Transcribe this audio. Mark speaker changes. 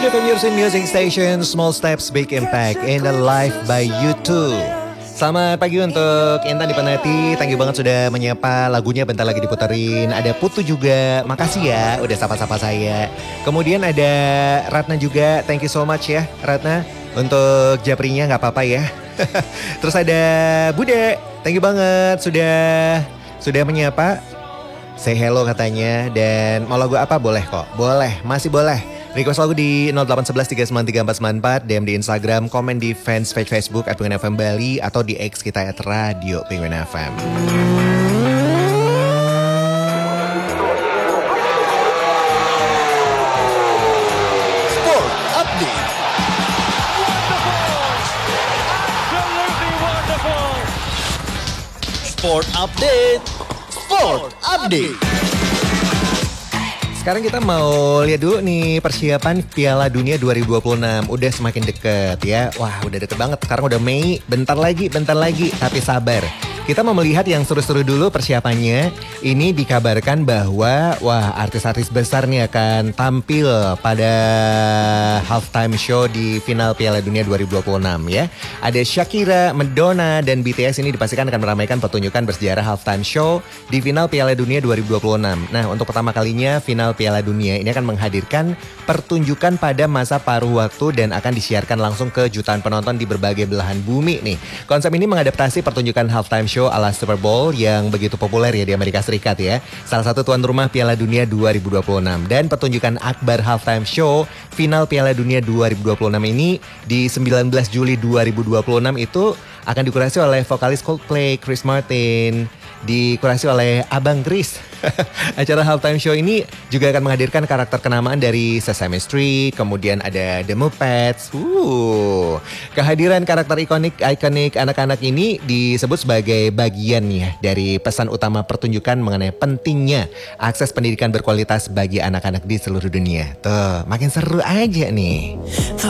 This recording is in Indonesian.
Speaker 1: FM your music station, Small Steps Big Impact in the Life by YouTube. Selamat pagi untuk Intan di Penati. Thank you banget sudah menyapa. Lagunya bentar lagi diputerin. Ada Putu juga, makasih ya udah sapa-sapa saya. Kemudian ada Ratna juga, thank you so much ya Ratna. Untuk japrinya gak apa-apa ya. Terus ada Bude, thank you banget sudah menyapa. Say hello katanya. Dan mau lagu apa boleh kok. Boleh, masih boleh. Request lagu di 0811 393 494, DM di Instagram, komen di fans page Facebook @Penguin FM Bali atau di X kita @Radio Penguin FM. Sport Update.
Speaker 2: Absolutely wonderful.
Speaker 1: Sport Update. Sport Update. Sekarang kita mau lihat dulu nih persiapan Piala Dunia 2026. Udah semakin deket ya. Wah udah deket banget. Sekarang udah Mei. Bentar lagi. Tapi sabar. Kita mau melihat yang seru-seru dulu persiapannya. Ini dikabarkan bahwa artis-artis besar nih akan tampil pada halftime show di final Piala Dunia 2026 ya. Ada Shakira, Madonna, dan BTS ini dipastikan akan meramaikan pertunjukan bersejarah halftime show di final Piala Dunia 2026. Nah untuk pertama kalinya final Piala Dunia ini akan menghadirkan pertunjukan pada masa paruh waktu dan akan disiarkan langsung ke jutaan penonton di berbagai belahan bumi nih. Konsep ini mengadaptasi pertunjukan halftime show ala Super Bowl yang begitu populer ya di Amerika Serikat ya. Salah satu tuan rumah Piala Dunia 2026. Dan pertunjukan akbar halftime show final Piala Dunia 2026 ini di 19 Juli 2026 itu akan dikurasi oleh vokalis Coldplay Chris Martin, dikurasi oleh Abang Chris. Acara halftime show ini juga akan menghadirkan karakter kenamaan dari Sesame Street, kemudian ada The Muppets. Kehadiran karakter ikonik anak-anak ini disebut sebagai bagian ya dari pesan utama pertunjukan mengenai pentingnya akses pendidikan berkualitas bagi anak-anak di seluruh dunia. Tuh, makin seru aja nih.